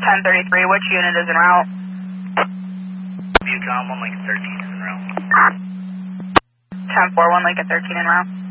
1033, which unit is en route? Viewcom, 1 Lincoln 13 is en route. 1041 Lincoln 13 en route.